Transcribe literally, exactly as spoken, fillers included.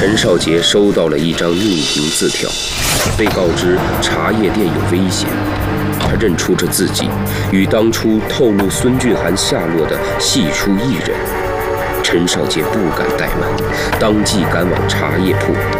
陈少杰收到了一张匿名字条，被告知茶叶店有危险。他认出这自己与当初透露孙俊涵下落的系出一人。陈少杰不敢怠慢，当即赶往茶叶铺。